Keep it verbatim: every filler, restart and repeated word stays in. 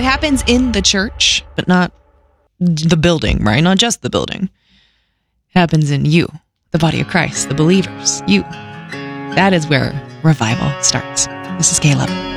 happens in the church, but not the building, right? Not just the building. It happens in you, the body of Christ, the believers, you. That is where revival starts. This is Caleb.